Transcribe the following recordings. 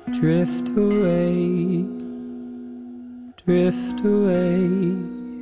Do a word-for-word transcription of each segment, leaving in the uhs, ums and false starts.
drift away, drift away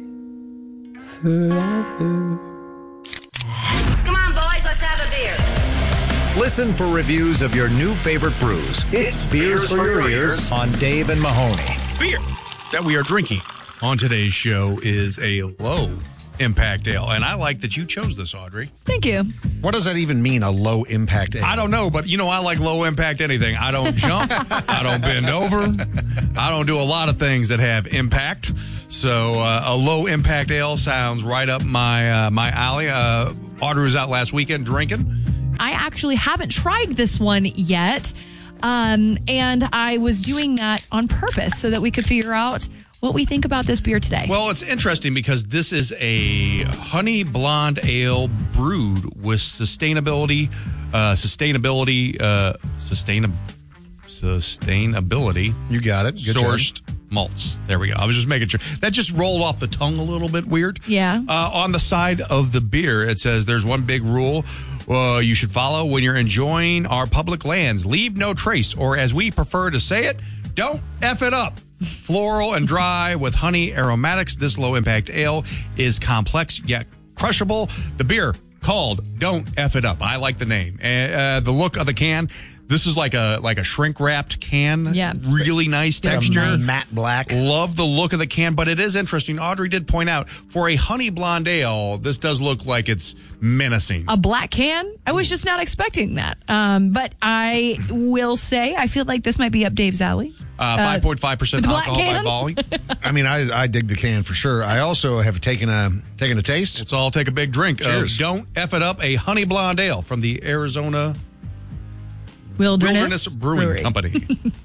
forever. Come on, boys, let's have a beer. Listen for reviews of your new favorite brews. It's, it's Beers, Beers for Your Ears on Dave and Mahoney. Beer that we are drinking on today's show is a low impact ale, and I like that you chose this, Audrey. Thank you. What does that even mean, a low impact ale? I don't know, but you know, I like low impact anything. I don't jump. I don't bend over. I don't do a lot of things that have impact. So uh, a low impact ale sounds right up my uh, my alley. Uh, Audrey was out last weekend drinking. I actually haven't tried this one yet, um, and I was doing that on purpose so that we could figure out what we think about this beer today. Well, it's interesting because this is a honey blonde ale brewed with sustainability, uh, sustainability, uh, sustain, sustainability. You got it. Good sourced job. malts. There we go. I was just making sure. That just rolled off the tongue a little bit weird. Yeah. Uh, on the side of the beer, it says there's one big rule uh, you should follow when you're enjoying our public lands. Leave no trace, or as we prefer to say it, don't F it up. Floral and dry with honey aromatics. This low impact ale is complex yet crushable. The beer called Don't F It Up. I like the name. Uh, the look of the can. This is like a like a shrink wrapped can. Yeah. Really nice texture. Nice. Matte black. Love the look of the can, but it is interesting. Audrey did point out for a honey blonde ale, this does look like it's menacing. A black can? I was just not expecting that. Um, but I will say, I feel like this might be up Dave's alley. Uh, five point five percent the black alcohol can? by volume. I mean, I I dig the can for sure. I also have taken a taken a taste. Let's all take a big drink. Cheers. Of Don't F It Up, a honey blonde ale from the Arizona Wilderness, Wilderness Brewing Brewery. Company.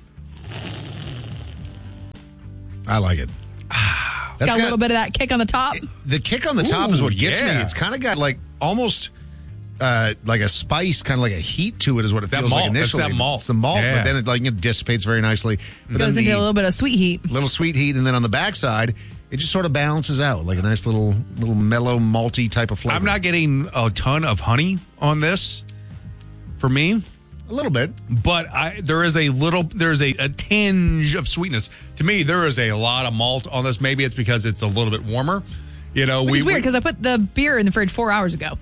I like it. It's got a little bit of that kick on the top. The kick on the top is Ooh, what gets yeah. me. It's kind of got like almost uh, like a spice, kind of like a heat to it is what it That feels malt. like That's initially. that malt. It's the malt, Yeah. but then it like it dissipates very nicely. But Goes then into the a little bit of sweet heat. little sweet heat, and then on the backside, it just sort of balances out like a nice little little mellow malty type of flavor. I'm not getting a ton of honey on this for me, a little bit. but I there is a little there's a, a tinge of sweetness. To me, there is a lot of malt on this. Maybe it's because it's a little bit warmer. You know, Which we is weird we- because I put the beer in the fridge four hours ago.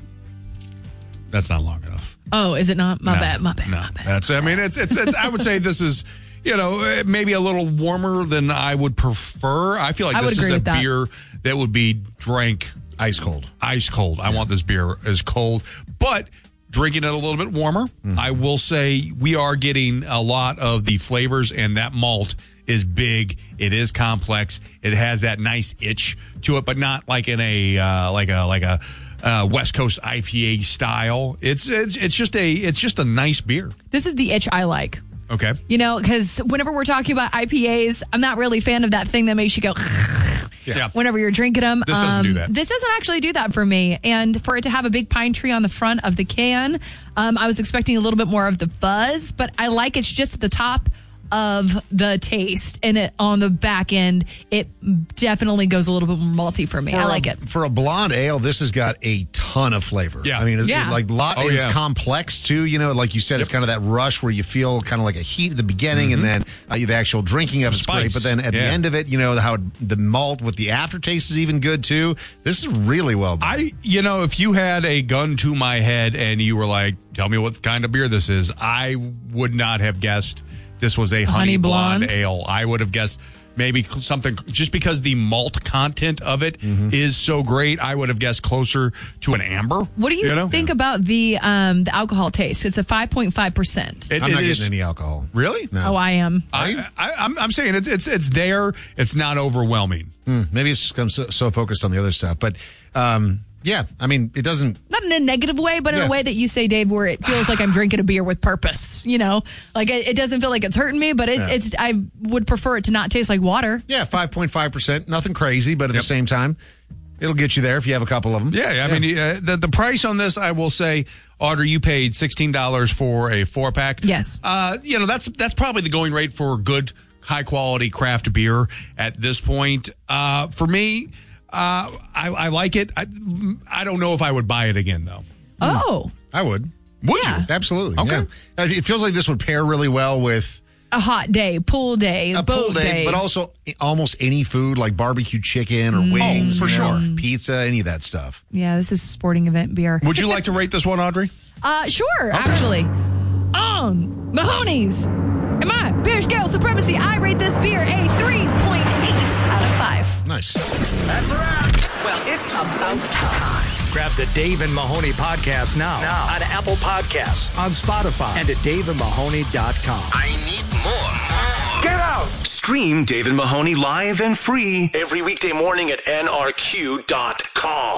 that's not long enough. Oh, is it not? My No, bad. My bad. No, My bad. that's. I mean, it's, it's. It's. I would say this is, you know, maybe a little warmer than I would prefer. I feel like I would this is agree a with that. beer that would be drank Ice cold. ice cold. I want this beer as cold, but drinking it a little bit warmer. Mm-hmm. I will say we are getting a lot of the flavors, and that malt is big. It is complex. It has that nice itch to it, but not like in a uh, like a like a. Uh, West Coast I P A style. It's, it's it's just a it's just a nice beer. This is the itch I like. Okay. You know, because whenever we're talking about I P As, I'm not really a fan of that thing that makes you go Yeah. whenever you're drinking them. This doesn't do that. This doesn't actually do that for me. And for it to have a big pine tree on the front of the can, um, I was expecting a little bit more of the fuzz, but I like it's just at the top of the taste, and it on the back end, it definitely goes a little bit more malty for me. For I a- like it. For a blonde ale, this has got a ton of flavor. Yeah. I mean, it's Yeah. it, like lot, Oh, it's yeah. complex too. You know, like you said, it's kind of that rush where you feel kind of like a heat at the beginning, and then uh, the actual drinking of Some it's great. spice. But then at Yeah. the end of it, you know how the malt with the aftertaste is even good too. This is really well done. I, you know, if you had a gun to my head and you were like, tell me what kind of beer this is, I would not have guessed this was a honey, Honey blonde. blonde? ale. I would have guessed maybe cl- something, just because the malt content of it is so great, I would have guessed closer to an amber. What do you, know? think about the um, the alcohol taste? It's a five point five percent. It, I'm it not is- getting any alcohol. Really? No. Oh, I am. I, I, I'm, I'm saying it's, it's, it's there. It's not overwhelming. Mm, maybe it's I'm so, so focused on the other stuff, but um, yeah, I mean, it doesn't. Not in a negative way, but in Yeah. a way that you say, Dave, where it feels like I'm drinking a beer with purpose. You know, like it, it doesn't feel like it's hurting me, but it, Yeah. it's. I would prefer it to not taste like water. Yeah, five point five percent. Nothing crazy, but at Yep. the same time, it'll get you there if you have a couple of them. Yeah, I mean, uh, the, the price on this, I will say, Audrey, you paid sixteen dollars for a four pack. Yes. Uh, you know, that's that's probably the going rate for good, high quality craft beer at this point. Uh, for me, uh, I, I like it. I, I don't know if I would buy it again, though. Oh, I would. Would Yeah. you? Absolutely. Okay. Yeah. Uh, It feels like this would pair really well with a hot day, pool day, A boat pool day, day. but also almost any food like barbecue chicken or wings. Oh, for you know, sure. Pizza, any of that stuff. Yeah, this is sporting event beer. Would you like to rate this one, Audrey? Uh, sure, actually. Um, Mahoney's. In my beer scale supremacy, I rate this beer a three point eight out of five. Nice. That's a wrap. Well, it's about time. Grab the Dave and Mahoney podcast now, now. on Apple Podcasts, on Spotify, and at dave and mahoney dot com. I need more. Get out! Stream Dave and Mahoney live and free every weekday morning at N R Q dot com.